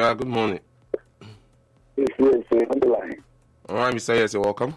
Yeah, good morning. Yes, on the line. All right, Mr. Yes, you're welcome.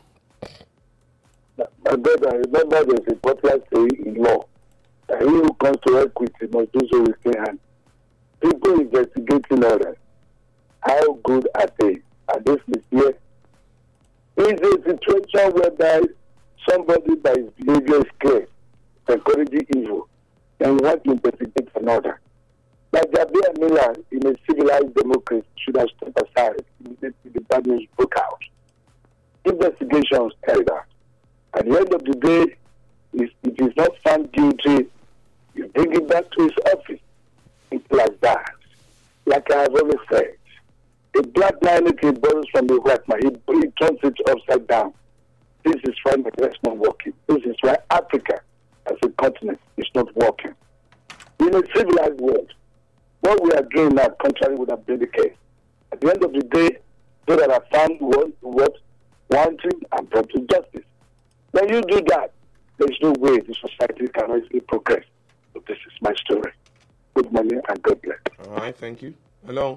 My brother, I remember there's a popular saying in law that he who comes to equity must do so with clean hands. People investigating others. How good are they? Are they sincere? Is a situation whereby somebody by his behavior is clear, encouraging evil, and want to investigate another? Like Javier Miller in a civilized democracy should have stepped aside immediately the bad news broke out. Investigations carried out. At the end of the day, if it is not found guilty, you bring it back to his office. It's like that. Like I have always said, a black man, if he borrows from the white man, he turns it upside down. This is why the rest not working. This is why Africa as a continent is not working. In a civilized world, what we are doing now, contrary would have been the case. At the end of the day, those that are found wanting and brought to justice. When you do that, there is no way the society can easily progress. So this is my story. Good morning and God bless. All right, thank you. Hello.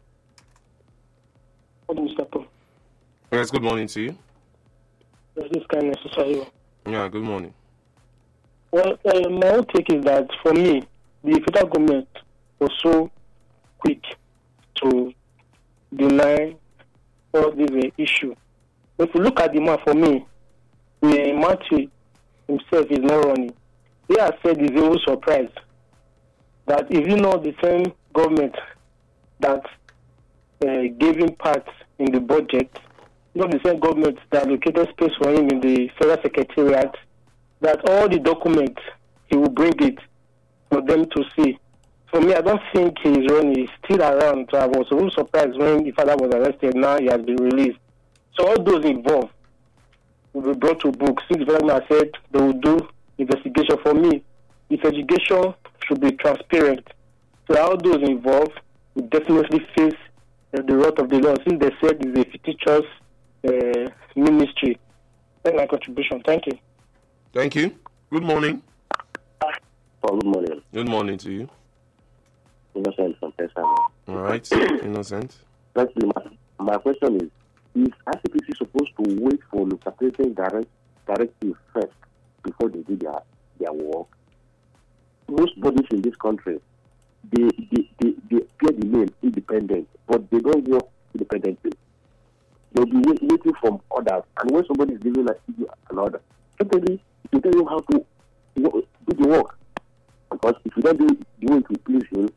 Mr. Paul. Yes, good morning to you. This is kind of necessary. Yeah, good morning. Well, my own take is that for me, the federal government was so quick to deny all this issue. If you look at the man, for me, the Matthew himself is not running. He has said he's even surprised that if you know the same government that gave him part in the budget, not the same government that allocated space for him in the federal secretariat, that all the documents, he will bring it for them to see. For me, I don't think he's running. He's still around. So I was really surprised when the father was arrested. Now he has been released. So all those involved will be brought to book. Since the government said they will do investigation. For me, investigation should be transparent. So all those involved will definitely face the wrath of the law. Since they said it's a fictitious ministry. That's my contribution. Thank you. Thank you. Good morning. Good morning. Good morning to you. Innocent from Texas. All right, Innocent. Firstly, my question is ICPC supposed to wait for lucrative directive first before they do their work? Most bodies in this country, they appear the name independent, but they don't work independently. They'll be waiting from others, and when somebody is giving an order, certainly to tell you how to do the work. Because if you don't do the way to please him,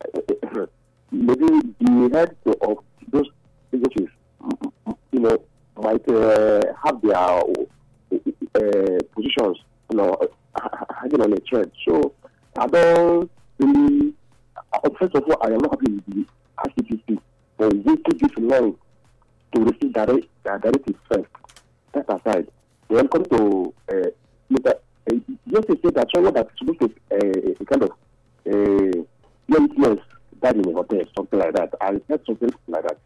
maybe the head of those agencies, might have their positions, hanging on a thread. So I don't really. First of all, I am not happy with the ICPC for waiting this long to receive directive first. That aside, when it comes to just to say that someone that's supposed to a kind of influence that in a hotel, something like that. I heard something like that.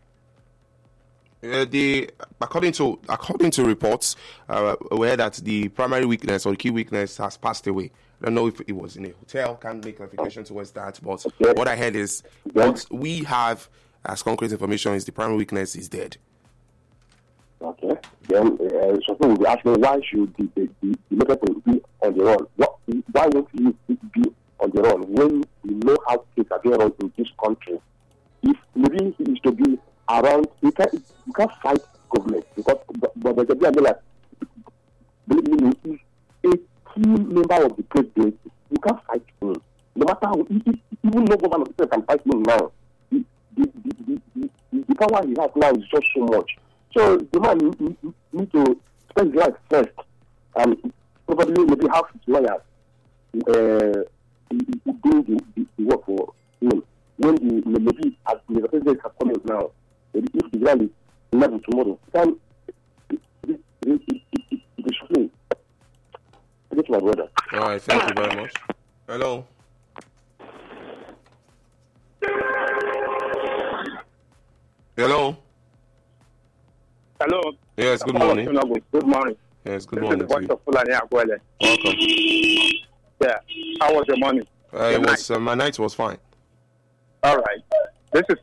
According to reports, where that the primary weakness or the key weakness has passed away. I don't know if it was in a hotel. Can't make clarification towards that. But what I heard is what we have as concrete information is the primary weakness is dead. Okay. Then something will be asking, why should the local be on the run? Why won't you be on the run when you know how things are being run in this country? If maybe he is to be around, you can't fight government because believe me, if a key member of the president, you can't fight him. No matter how, even no government can fight him now. The power he has now is just so much. So the man need to spend his life first and probably maybe have his lawyers doing the work for him. When maybe as the president has come in now, maybe if the ground is level tomorrow, then it is shocking. Thank you, my brother. All right, thank you very much. Hello. Hello. Hello. Yes, good morning. Good morning. Yes, good morning to you. Welcome. Yeah. How was your morning? My night was fine. All right. This is